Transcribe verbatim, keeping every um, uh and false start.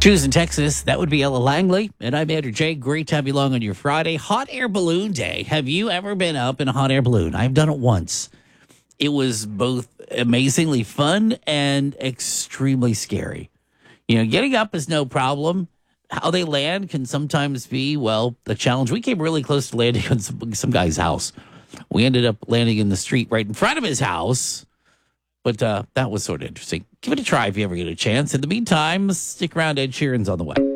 Choose in Texas, that would be Ella Langley. And I'm Andrew J. Great to have you along on your Friday. Hot air balloon day. Have you ever been up in a hot air balloon? I've done it once. It was both amazingly fun and extremely scary. You know, getting up is no problem. How they land can sometimes be, well, a challenge. We came really close to landing on some, some guy's house. We ended up landing in the street right in front of his house. But uh, that was sort of interesting. Give it a try if you ever get a chance. In the meantime, stick around. Ed Sheeran's on the way.